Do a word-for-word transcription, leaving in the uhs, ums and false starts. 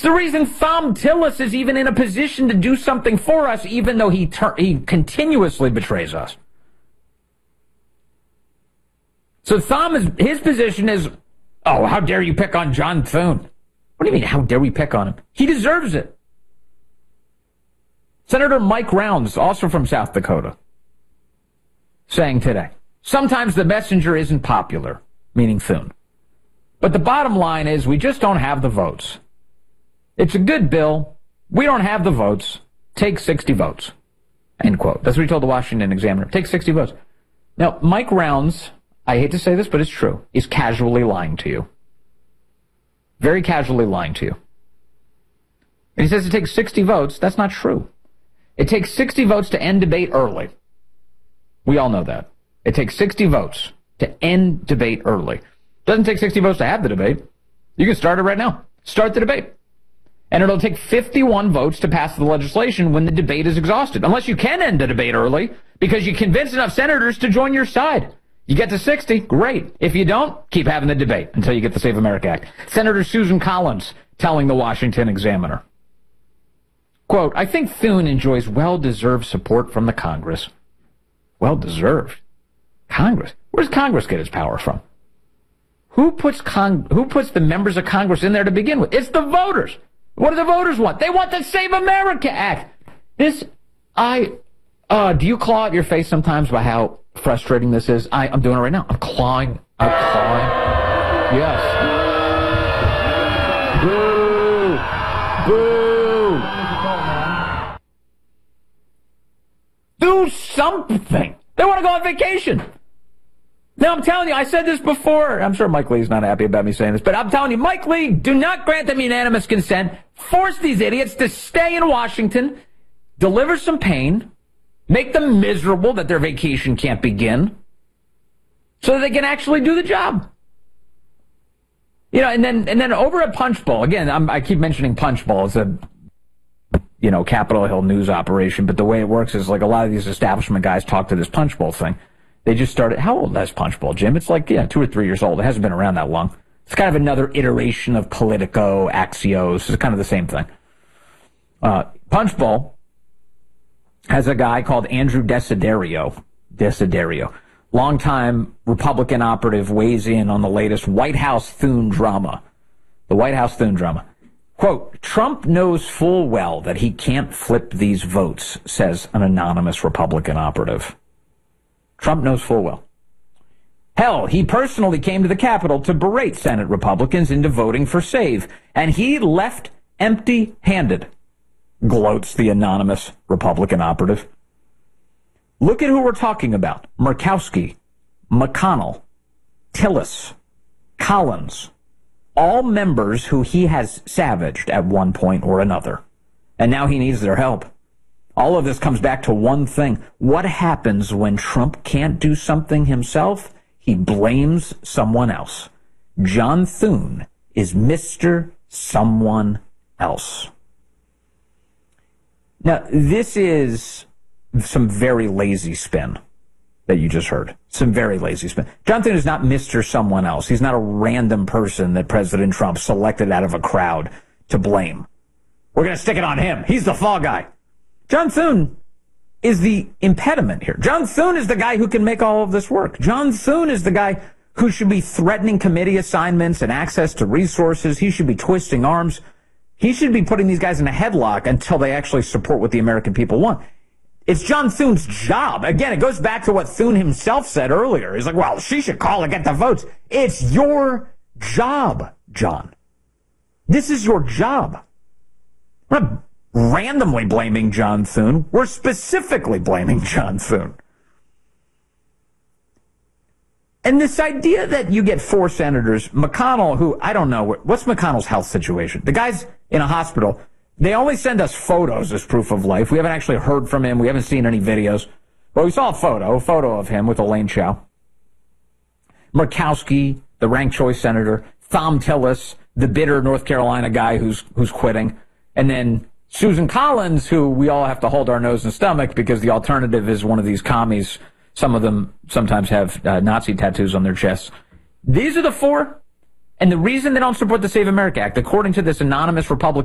the reason Thom Tillis is even in a position to do something for us, even though he ter- he continuously betrays us. So Thom is, his position is, oh, how dare you pick on John Thune? What do you mean, how dare we pick on him? He deserves it. Senator Mike Rounds, also from South Dakota, saying today, sometimes the messenger isn't popular, meaning Thune. But the bottom line is we just don't have the votes. It's a good bill. We don't have the votes. Take sixty votes. End quote. That's what he told the Washington Examiner. Take sixty votes. Now, Mike Rounds, I hate to say this, but it's true, is casually lying to you. Very casually lying to you. And he says it takes sixty votes. That's not true. It takes sixty votes to end debate early. We all know that. It takes sixty votes to end debate early. It doesn't take sixty votes to have the debate. You can start it right now. Start the debate. And it'll take fifty-one votes to pass the legislation when the debate is exhausted. Unless you can end the debate early because you convince enough senators to join your side. You get to sixty, great. If you don't, keep having the debate until you get the Save America Act. Senator Susan Collins telling the Washington Examiner, quote, I think Thune enjoys well-deserved support from the Congress. Well-deserved? Congress? Where does Congress get its power from? Who puts Cong- who puts the members of Congress in there to begin with? It's the voters. What do the voters want? They want the Save America Act. This, I, uh, do you claw at your face sometimes by how frustrating this is? I, I'm doing it right now. I'm clawing. I'm clawing. Yes. Boo. Boo. Do something. They want to go on vacation. Now, I'm telling you, I said this before. I'm sure Mike Lee's not happy about me saying this, but I'm telling you, Mike Lee, do not grant them unanimous consent. Force these idiots to stay in Washington, deliver some pain, make them miserable that their vacation can't begin, so that they can actually do the job. You know, and then and then over at Punch Bowl, again, I'm, I keep mentioning Punch Bowl. It's a, you know, Capitol Hill news operation, but the way it works is like a lot of these establishment guys talk to this Punch Bowl thing. They just started, how old is Punch Bowl, Jim? It's like, yeah, two or three years old. It hasn't been around that long. It's kind of another iteration of Politico, Axios. It's kind of the same thing. Uh, Punch Bowl has a guy called Andrew Desiderio. Desiderio. Longtime Republican operative weighs in on the latest White House Thune drama. The White House Thune drama. Quote, Trump knows full well that he can't flip these votes, says an anonymous Republican operative. Trump knows full well. Hell, he personally came to the Capitol to berate Senate Republicans into voting for SAVE, and he left empty-handed, gloats the anonymous Republican operative. Look at who we're talking about. Murkowski, McConnell, Tillis, Collins, all members who he has savaged at one point or another. And now he needs their help. All of this comes back to one thing. What happens when Trump can't do something himself? He blames someone else. John Thune is Mister Someone Else. Now, this is some very lazy spin that you just heard. Some very lazy spin. John Thune is not Mister Someone Else. He's not a random person that President Trump selected out of a crowd to blame. We're going to stick it on him. He's the fall guy. John Thune is the impediment here. John Thune is the guy who can make all of this work. John Thune is the guy who should be threatening committee assignments and access to resources. He should be twisting arms. He should be putting these guys in a headlock until they actually support what the American people want. It's John Thune's job. Again, it goes back to what Thune himself said earlier. He's like, well, she should call and get the votes. It's your job, John. This is your job. We're not randomly blaming John Thune. We're specifically blaming John Thune. And this idea that you get four senators, McConnell, who, I don't know, what's McConnell's health situation? The guy's in a hospital. They only send us photos as proof of life. We haven't actually heard from him. We haven't seen any videos. But we saw a photo, a photo of him with Elaine Chao. Murkowski, the ranked choice senator. Thom Tillis, the bitter North Carolina guy who's who's quitting. And then Susan Collins, who we all have to hold our nose and stomach because the alternative is one of these commies. Some of them sometimes have uh, Nazi tattoos on their chests. These are the four. And the reason they don't support the Save America Act, according to this anonymous Republican